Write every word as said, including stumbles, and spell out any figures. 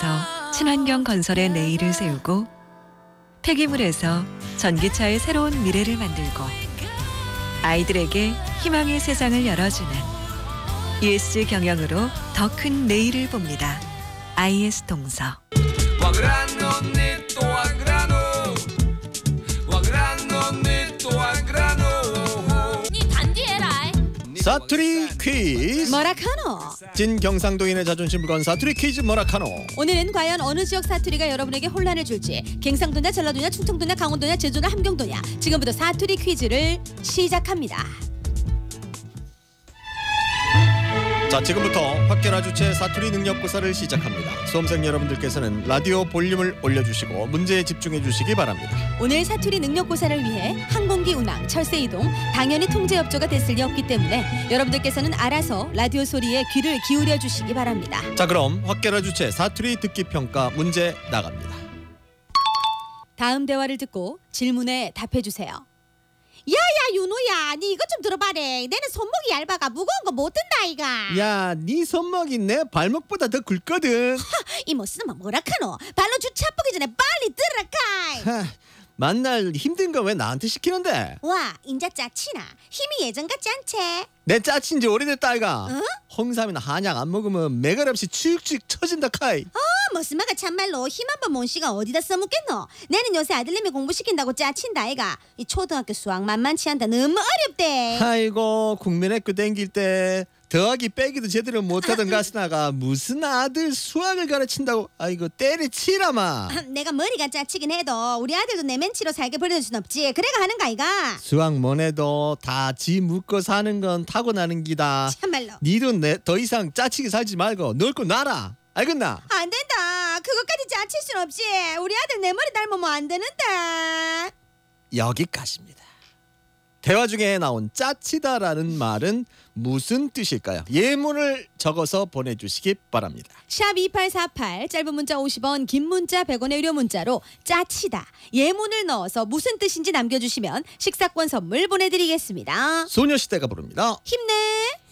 내에서 친환경 건설의 내일을 세우고 폐기물에서 전기차의 새로운 미래를 만들고 아이들에게 희망의 세상을 열어주는 이에스지 경영으로 더 큰 내일을 봅니다. 아이에스 동서. 사투리 퀴즈. 뭐라카노. 진 경상도인의 자존심을 건 사투리 퀴즈 뭐라카노. 오늘은 과연 어느 지역 사투리가 여러분에게 혼란을 줄지. 경상도냐 전라도냐 충청도냐 강원도냐 제주도냐 함경도냐. 지금부터 사투리 퀴즈를 시작합니다. 자, 지금부터 확결화 주체 사투리 능력고사를 시작합니다. 수험생 여러분들께서는 라디오 볼륨을 올려주시고 문제에 집중해 주시기 바랍니다. 오늘 사투리 능력고사를 위해 항공기 운항, 철새 이동, 당연히 통제 협조가 됐을 리 없기 때문에 여러분들께서는 알아서 라디오 소리에 귀를 기울여 주시기 바랍니다. 자, 그럼 확결화 주체 사투리 듣기 평가 문제 나갑니다. 다음 대화를 듣고 질문에 답해 주세요. 야야 윤호야, 니 이거 좀 들어봐래. 내는 손목이 얇아가 무거운 거 못 든다 이가. 야, 네 손목이 내 발목보다 더 굵거든. 이모 쓰면 뭐라카노. 발로 주차 보기 전에 빨리 들어가. 하, 만날 힘든 거 왜 나한테 시키는데? 와, 인자 짜치나. 힘이 예전 같지 않지? 내 짜친 지 오래됐다 아이가. 어? 홍삼이나 한약 안 먹으면 매갈 없이 축축 처진다 카이. 어, 머스마가 참말로 힘 한 번 몬씨가 어디다 써먹겠노. 내는 요새 아들내미 공부시킨다고 짜친다 아이가. 이 초등학교 수학 만만치 않다. 너무 어렵대. 아이고, 국민학교 댕길 때 더하기 빼기도 제대로 못하던 가스나가 무슨 아들 수학을 가르친다고. 아이고, 때려치라마. 내가 머리가 짜치긴 해도 우리 아들도 내 멘치로 살게 버려줄 순 없지. 그래가 하는가 아이가. 수학 뭐래도 다 지 묻고 사는 건 타고나는 기다. 참말로 니도 내, 더 이상 짜치게 살지 말고 넓고 놔라. 알겠나? 안 된다. 그것까지 짜칠 순 없지. 우리 아들 내 머리 닮으면 안 되는데. 여기까지입니다. 대화 중에 나온 짜치다라는 말은 무슨 뜻일까요? 예문을 적어서 보내주시기 바랍니다. 샵 이팔사팔, 짧은 문자 오십 원, 긴 문자 백 원의 유료 문자로 짜치다 예문을 넣어서 무슨 뜻인지 남겨주시면 식사권 선물 보내드리겠습니다. 소녀시대가 부릅니다. 힘내.